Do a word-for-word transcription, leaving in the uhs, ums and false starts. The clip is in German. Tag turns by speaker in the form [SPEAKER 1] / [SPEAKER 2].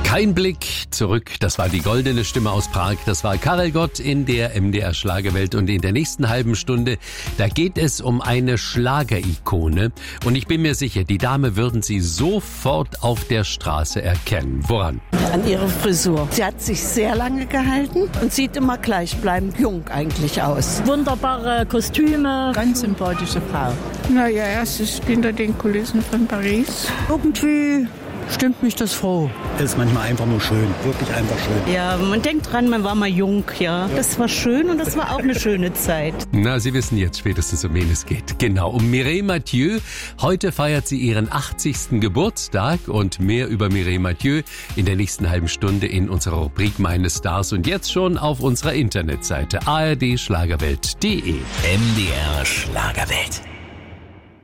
[SPEAKER 1] Kein Blick zurück, das war die goldene Stimme aus Prag, das war Karel Gott in der M D R Schlagerwelt und in der nächsten halben Stunde, da geht es um eine Schlagerikone und ich bin mir sicher, die Dame würden Sie sofort auf der Straße erkennen. Woran?
[SPEAKER 2] An ihrer Frisur. Sie hat sich sehr lange gehalten und sieht immer gleichbleibend jung eigentlich aus.
[SPEAKER 3] Wunderbare Kostüme.
[SPEAKER 2] Ganz sympathische Frau.
[SPEAKER 4] Naja, erst ist hinter den Kulissen von Paris.
[SPEAKER 2] Irgendwie stimmt mich das froh.
[SPEAKER 5] Ist manchmal einfach nur schön, wirklich einfach schön.
[SPEAKER 3] Ja, man denkt dran, man war mal jung, ja. Das war schön und das war auch eine schöne Zeit.
[SPEAKER 1] Na, Sie wissen jetzt spätestens, um wen es geht. Genau, um Mireille Mathieu. Heute feiert sie ihren achtzigsten Geburtstag und mehr über Mireille Mathieu in der nächsten halben Stunde in unserer Rubrik Meine Stars und jetzt schon auf unserer Internetseite a r d schlagerwelt punkt d e.
[SPEAKER 6] M D R Schlagerwelt.